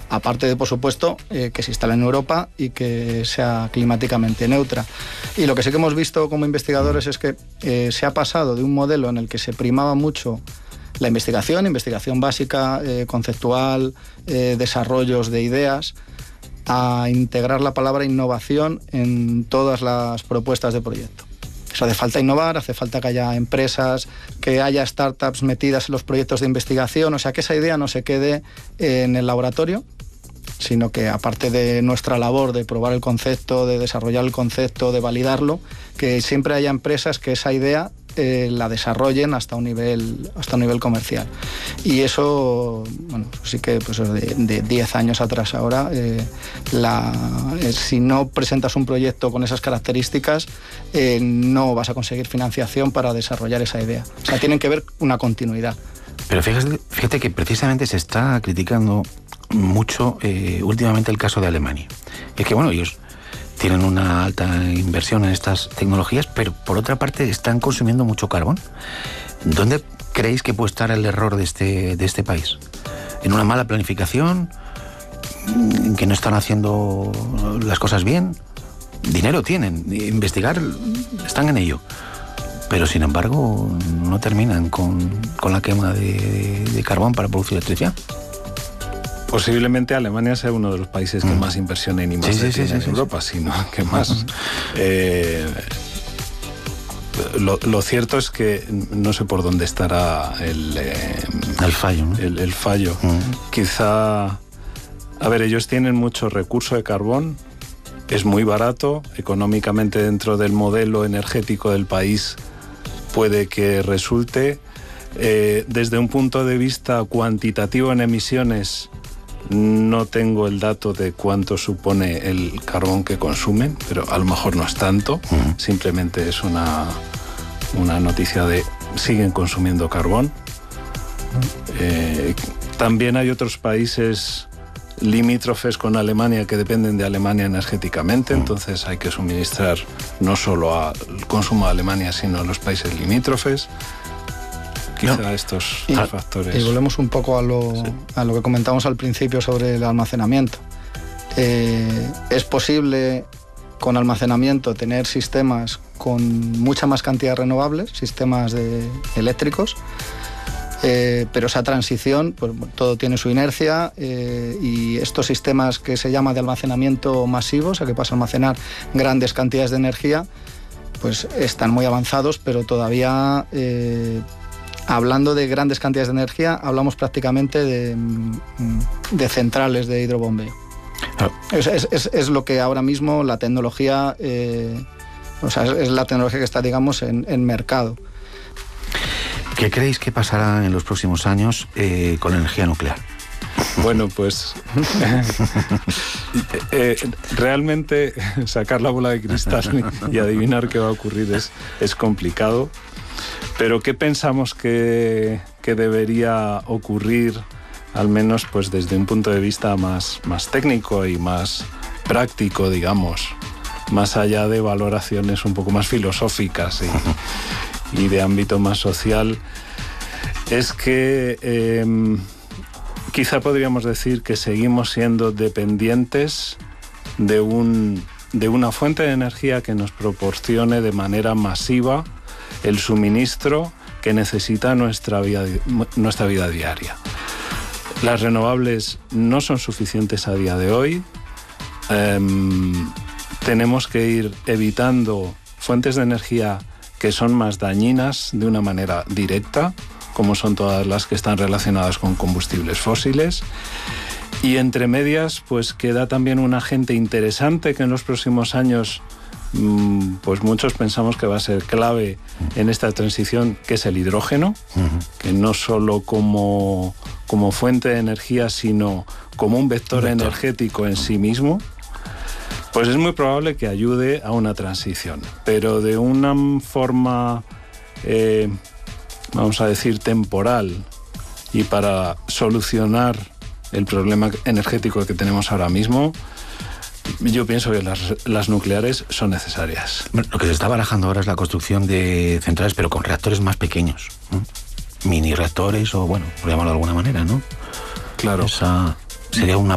aparte de, por supuesto, que se instale en Europa y que sea climáticamente neutra. Y lo que sí que hemos visto como investigadores es que se ha pasado de un modelo en el que se primaba mucho la investigación básica, conceptual, desarrollos de ideas, a integrar la palabra innovación en todas las propuestas de proyecto. Eso hace falta innovar, hace falta que haya empresas, que haya startups metidas en los proyectos de investigación, o sea, que esa idea no se quede en el laboratorio, sino que aparte de nuestra labor de probar el concepto, de desarrollar el concepto, de validarlo, que siempre haya empresas que esa idea la desarrollen hasta un nivel comercial. Y eso, bueno, sí que pues de 10 años atrás ahora, si no presentas un proyecto con esas características, no vas a conseguir financiación para desarrollar esa idea. O sea, tienen que ver una continuidad. Pero fíjate que precisamente se está criticando mucho últimamente el caso de Alemania. Es que, bueno, ellos tienen una alta inversión en estas tecnologías, pero por otra parte están consumiendo mucho carbón. ¿Dónde creéis que puede estar el error de este país? ¿En una mala planificación? ¿En que no están haciendo las cosas bien? Dinero tienen, investigar, están en ello. Pero sin embargo no terminan con la quema de carbón para producir electricidad. Posiblemente Alemania sea uno de los países que más inversión en I+D tiene en Europa, sino que más. Lo cierto es que no sé por dónde estará el fallo, ¿no? El fallo. Quizá, a ver, ellos tienen mucho recurso de carbón, es muy barato, económicamente dentro del modelo energético del país puede que resulte. Desde un punto de vista cuantitativo en emisiones, no tengo el dato de cuánto supone el carbón que consumen, pero a lo mejor no es tanto, simplemente es una noticia de siguen consumiendo carbón. También hay otros países limítrofes con Alemania que dependen de Alemania energéticamente, entonces hay que suministrar no solo al consumo de Alemania, sino a los países limítrofes. Quizá estos factores. Y volvemos un poco a lo que comentamos al principio sobre el almacenamiento. Es posible con almacenamiento tener sistemas con mucha más cantidad de renovables, sistemas eléctricos, pero esa transición, pues todo tiene su inercia, y estos sistemas que se llama de almacenamiento masivo, o sea que pasa a almacenar grandes cantidades de energía, pues están muy avanzados, pero todavía hablando de grandes cantidades de energía, hablamos prácticamente de centrales de hidrobombeo. Es lo que ahora mismo la tecnología, es la tecnología que está, digamos, en mercado. ¿Qué creéis que pasará en los próximos años con la energía nuclear? Bueno, pues realmente sacar la bola de cristal y adivinar qué va a ocurrir es complicado. Pero ¿qué pensamos que debería ocurrir, al menos pues desde un punto de vista más técnico y más práctico, digamos, más allá de valoraciones un poco más filosóficas y de ámbito más social? Es que quizá podríamos decir que seguimos siendo dependientes de una fuente de energía que nos proporcione de manera masiva el suministro que necesita nuestra vida diaria. Las renovables no son suficientes a día de hoy. Tenemos que ir evitando fuentes de energía que son más dañinas de una manera directa, como son todas las que están relacionadas con combustibles fósiles. Y entre medias, pues queda también un agente interesante que en los próximos años pues muchos pensamos que va a ser clave en esta transición, que es el hidrógeno, que no solo como fuente de energía, sino como un vector energético en sí mismo, pues es muy probable que ayude a una transición, pero de una forma, vamos a decir, temporal, y para solucionar el problema energético que tenemos ahora mismo. Yo pienso que las nucleares son necesarias. Lo que se está barajando ahora es la construcción de centrales, pero con reactores más pequeños, ¿no? Mini reactores, o bueno, por llamarlo de alguna manera, ¿no? Claro. Esa sería una